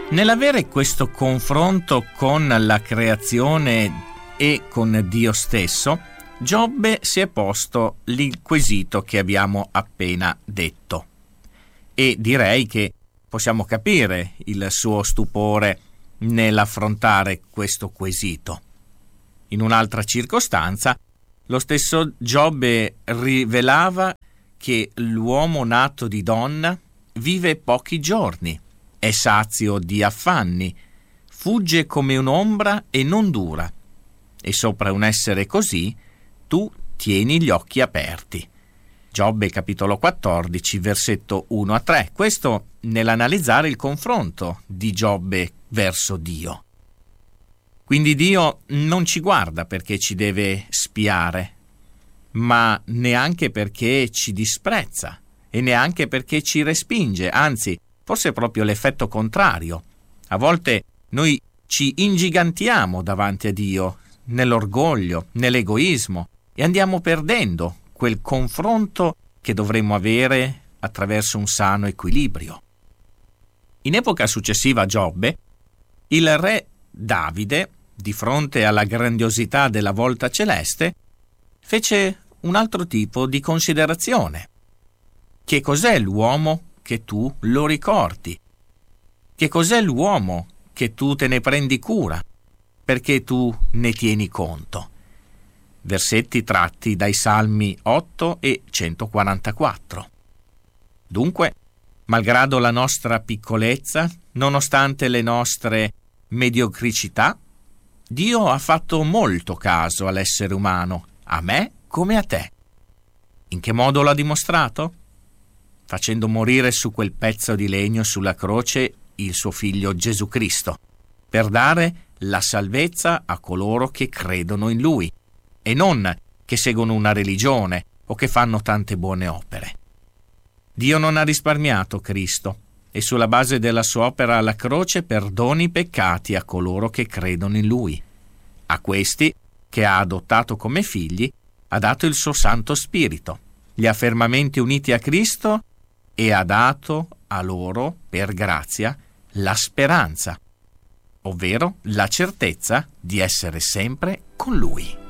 Nell'avere questo confronto con la creazione e con Dio stesso, Giobbe si è posto il quesito che abbiamo appena detto. E direi che possiamo capire il suo stupore nell'affrontare questo quesito. In un'altra circostanza, lo stesso Giobbe rivelava che l'uomo nato di donna vive pochi giorni, è sazio di affanni, fugge come un'ombra e non dura. E sopra un essere così, tu tieni gli occhi aperti. Giobbe capitolo 14, versetto 1-3. Questo nell'analizzare il confronto di Giobbe verso Dio. Quindi Dio non ci guarda perché ci deve spiare, ma neanche perché ci disprezza e neanche perché ci respinge, anzi, forse è proprio l'effetto contrario. A volte noi ci ingigantiamo davanti a Dio, nell'orgoglio, nell'egoismo, e andiamo perdendo quel confronto che dovremmo avere attraverso un sano equilibrio. In epoca successiva a Giobbe, il re Davide, di fronte alla grandiosità della volta celeste, fece un altro tipo di considerazione. Che cos'è l'uomo che tu lo ricordi? Che cos'è l'uomo che tu te ne prendi cura, perché tu ne tieni conto? Versetti tratti dai Salmi 8 e 144. Dunque, malgrado la nostra piccolezza, nonostante le nostre mediocrità, Dio ha fatto molto caso all'essere umano, a me come a te. In che modo l'ha dimostrato? Facendo morire su quel pezzo di legno sulla croce il suo figlio Gesù Cristo, per dare la salvezza a coloro che credono in Lui, e non che seguono una religione o che fanno tante buone opere. Dio non ha risparmiato Cristo, e sulla base della sua opera alla croce perdona i peccati a coloro che credono in Lui. A questi, che ha adottato come figli, ha dato il suo Santo Spirito, li ha fermamente uniti a Cristo e ha dato a loro, per grazia, la speranza, ovvero la certezza di essere sempre con Lui.